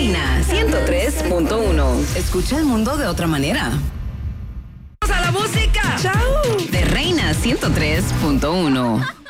Reina 103.1. Escucha el mundo de otra manera. ¡Vamos a la música! ¡Chao! De Reina 103.1.